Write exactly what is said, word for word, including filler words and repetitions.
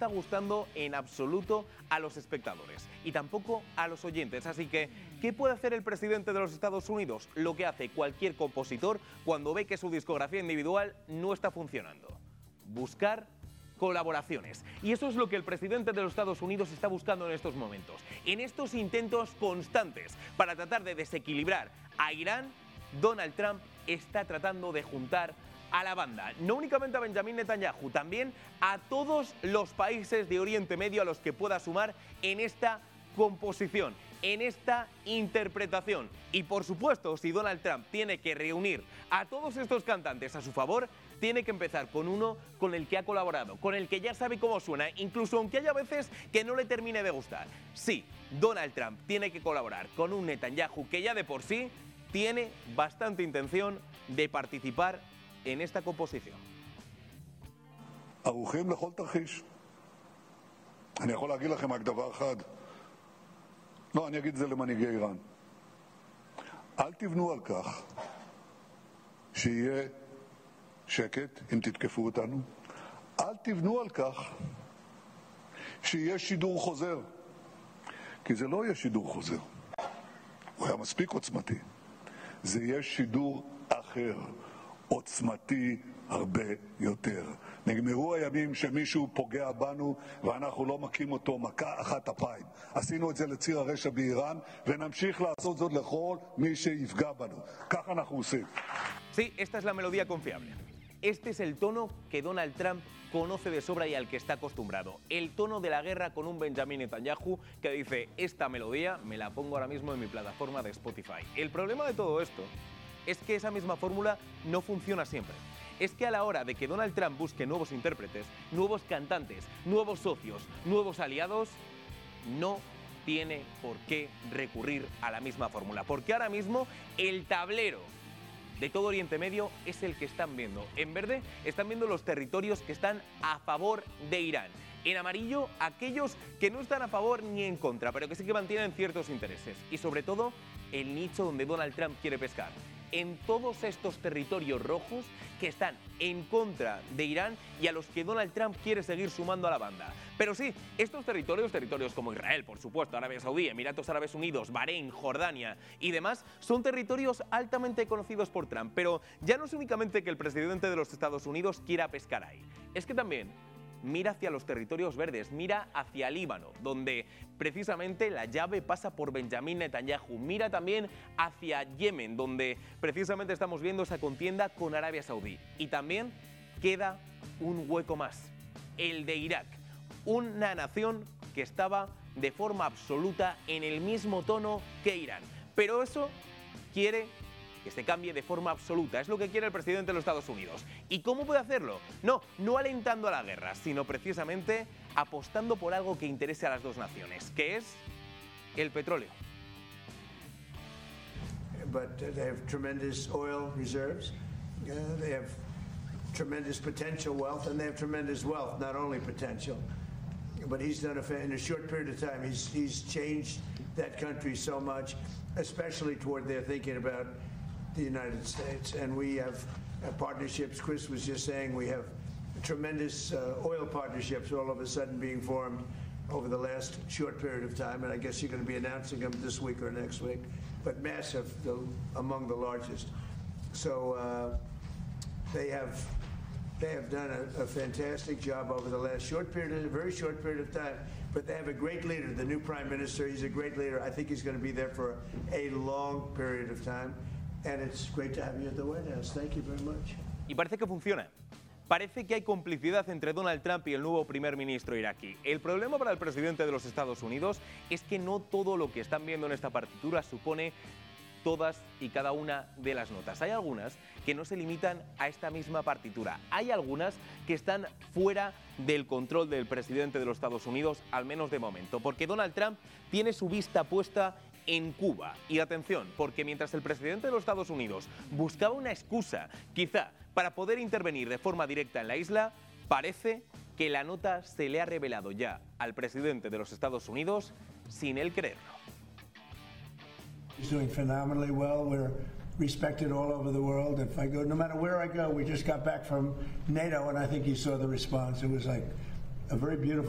está gustando en absoluto a los espectadores y tampoco a los oyentes. Así que, ¿qué puede hacer el presidente de los Estados Unidos? Lo que hace cualquier compositor cuando ve que su discografía individual no está funcionando: buscar colaboraciones. Y eso es lo que el presidente de los Estados Unidos está buscando en estos momentos. En estos intentos constantes para tratar de desequilibrar a Irán, Donald Trump está tratando de juntar a la banda, no únicamente a Benjamin Netanyahu, también a todos los países de Oriente Medio a los que pueda sumar en esta composición, en esta interpretación. Y por supuesto, si Donald Trump tiene que reunir a todos estos cantantes a su favor, tiene que empezar con uno con el que ha colaborado, con el que ya sabe cómo suena, incluso aunque haya veces que no le termine de gustar. Sí, Donald Trump tiene que colaborar con un Netanyahu que ya de por sí tiene bastante intención de participar en esta composición. ערוכים לכל תרחיש. אני יכול להגיד לכם רק דבר אחד. לא, אני אגיד את זה למנהיגי איראן. אל תבנו על כך שיהיה שקט אם תתקפו אותנו. אל תבנו על כך שיהיה שידור חוזר. כי זה לא יהיה שידור חוזר. הוא היה מספיק עוצמתי. זה יהיה שידור אחר. עוצמתי הרבה יותר. נגמרו הימים שמישהו פוגע בנו ואנחנו לא מכים אותו מכה אחת אפיים. עשינו את זה לציר הרשע באיראן ונמשיך לעשות זאת לכל מי שיפגע בנו. כך אנחנו עושים. Sí, esta es la melodía confiable. Este es el tono que Donald Trump conoce de sobra y al que está acostumbrado. El tono de la guerra con un Benjamin Netanyahu que dice: esta melodía me la pongo ahora mismo en mi plataforma de Spotify. El problema de todo esto es que esa misma fórmula no funciona siempre. Es que a la hora de que Donald Trump busque nuevos intérpretes, nuevos cantantes, nuevos socios, nuevos aliados, no tiene por qué recurrir a la misma fórmula. Porque ahora mismo el tablero de todo Oriente Medio es el que están viendo. En verde están viendo los territorios que están a favor de Irán. En amarillo, aquellos que no están a favor ni en contra, pero que sí que mantienen ciertos intereses. Y sobre todo, el nicho donde Donald Trump quiere pescar. En todos estos territorios rojos que están en contra de Irán y a los que Donald Trump quiere seguir sumando a la banda. Pero sí, estos territorios, territorios como Israel, por supuesto, Arabia Saudí, Emiratos Árabes Unidos, Bahrein, Jordania y demás, son territorios altamente conocidos por Trump. Pero ya no es únicamente que el presidente de los Estados Unidos quiera pescar ahí, es que también mira hacia los territorios verdes, mira hacia Líbano, donde precisamente la llave pasa por Benjamin Netanyahu. Mira también hacia Yemen, donde precisamente estamos viendo esa contienda con Arabia Saudí. Y también queda un hueco más, el de Irak, una nación que estaba de forma absoluta en el mismo tono que Irán. Pero eso quiere que se cambie de forma absoluta. Es lo que quiere el presidente de los Estados Unidos. ¿Y cómo puede hacerlo? No, no alentando a la guerra, sino precisamente apostando por algo que interese a las dos naciones, que es el petróleo. But they have tremendous oil reserves. Uh, they have tremendous potential wealth, and they have tremendous wealth, not only potential. But he's done a, in a short period of time, he's, he's changed that country so much, especially toward their thinking about the United States. And we have uh, partnerships. Chris was just saying we have tremendous uh, oil partnerships all of a sudden being formed over the last short period of time. And I guess you're going to be announcing them this week or next week. But massive, the, among the largest. So uh, they have they have done a, a fantastic job over the last short period, a very short period of time. But they have a great leader, the new prime minister. He's a great leader. I think he's going to be there for a long period of time. And it's great to have you at the White House. Thank you very much. Y parece que funciona. Parece que hay complicidad entre Donald Trump y el nuevo primer ministro iraquí. El problema para el presidente de los Estados Unidos es que no todo lo que están viendo en esta partitura supone todas y cada una de las notas. Hay algunas que no se limitan a esta misma partitura. Hay algunas que están fuera del control del presidente de los Estados Unidos, al menos de momento, porque Donald Trump tiene su vista puesta en Cuba. Y atención, porque mientras el presidente de los Estados Unidos buscaba una excusa, quizá, para poder intervenir de forma directa en la isla, parece que la nota se le ha revelado ya al presidente de los Estados Unidos sin él creerlo. He's doing phenomenally well. We're respected all over the world. If I go, no matter where I go, we just got back from NATO, and I think he saw the response. It was like a very beautiful